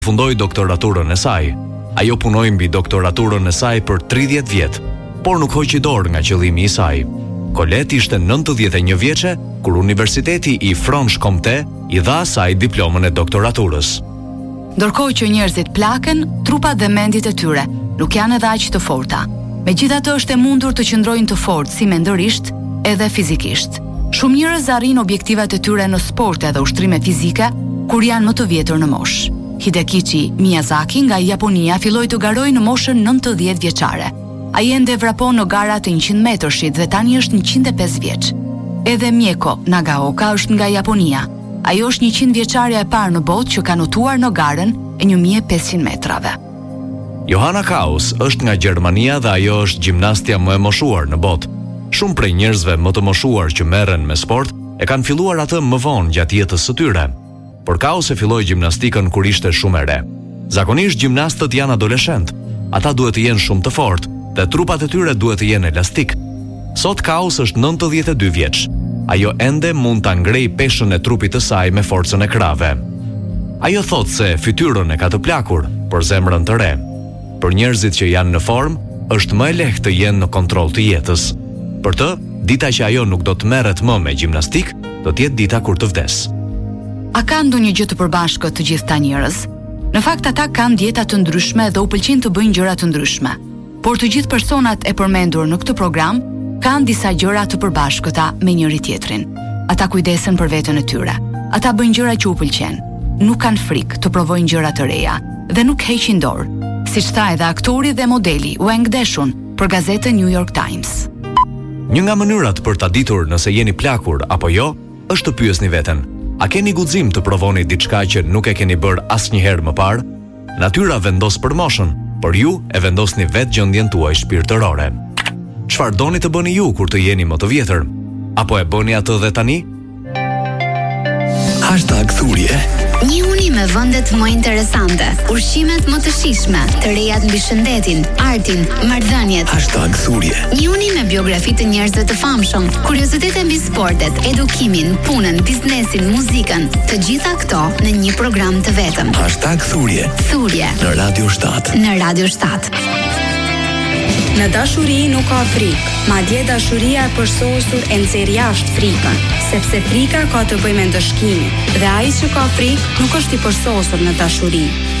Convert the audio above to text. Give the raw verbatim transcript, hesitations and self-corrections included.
fundoi doktoraturën e saj. Ajo punoi mbi doktoraturën e saj për tridhjetë vjet, por nuk hoqi dorë nga qëllimi i saj. Colette ishte nëntëdhjetë e një vjeçe kur Universiteti i Franche-Comté i dha asaj diplomën e doktoraturës. Ndërkohë që njerëzit plaken, trupat dhe mendjet e tyre nuk janë edhe aq të forta. Megjithatë është e mundur të qëndrojnë të fortë si mendërisht edhe fizikisht. Shumë njerëz arrin objektivat e tyre në sporte dhe ushtrime fizike kur janë më të vjetër në moshë. Hidekichi Miyazaki nga Japonia filloi të garojë në moshën nëntëdhjetë vjeçare. Ai ende vrapon në gara të njëqind metrëshit dhe tani është njëqind e pesë vjeç. Edhe Mieko Nagaoka është nga Japonia. Ajo është njëqind vjeçarja e parë në botë që ka notuar në garën e një mijë e pesëqind metrave. Johanna Kaus është nga Gjermania dhe ajo është gjimnastja më e moshuar në botë. Shumë prej njerëzve më të moshuar që merren me sport e kanë filluar atë më vonë gjatë jetës së tyre. Por Kaus e filloi gjimnastikën kur ishte shumë e re. Zakonisht gjimnastët janë adoleshent. Ata duhet të jenë shumë të fortë dhe trupat e tyre duhet të jenë elastik. Sot Kaus është nëntëdhjetë e dy vjeç. Ajo ende mund ta ngrejë peshën e trupit të saj me forcën e krave. Ajo thot se fytyrën e ka të plakur, por zemrën të re. Për njerëzit që janë në formë, është më e lehtë të jenë në kontroll të jetës. Për të, dita që ajo nuk do të merret më me gjimnastik, do të jetë dita kur të vdes. A ka ndonjë gjë të përbashkët të gjithë ta njerëz? Në fakt ata kanë dieta të ndryshme dhe u pëlqejnë të bëjnë gjëra të ndryshme. Por të gjithë personat e përmendur në këtë program kanë disa gjëra të përbashkëta me njëri tjetrin. Ata kujdesen për veten e tyre. Ata bëjnë gjëra që u pëlqejnë. Nuk kanë frikë të provojnë gjëra të reja dhe nuk heqin dorë. Siç tha edhe aktori dhe modeli Wang Deshun për gazetën New York Times. Një nga mënyrat për ta ditur nëse jeni plakur apo jo, është të pyesni veten: a keni guxim të provoni diçka që nuk e keni bërë asnjëherë më parë? Natyra vendos për moshën, por ju e vendosni vetë gjendjen tuaj shpirtërore. Çfarë doni të bëni ju kur të jeni më të vjetër? Apo e bëni atë dhe tani? Hashtag Thurje. Një uni me vendet më interesante, ushqimet më të shijshme, të rejat mbi shëndetin, artin, marrëdhëniet. Hashtag Thurje. Një uni me biografi të njerëzve të famshëm, kuriozitete mbi sportet, edukimin, punën, biznesin, muzikën, të gjitha këto në një program të vetëm. Hashtag Thurje. Thurje. Në Radio shtatë. Në Radio shtatë. Në dashuri nuk ka frikë, madje dashuria e përsosur e nxjerr jashtë frikën, sepse frika ka të bëjë me ndëshkimin, dhe ai që ka frikë nuk është i përsosur në dashuri.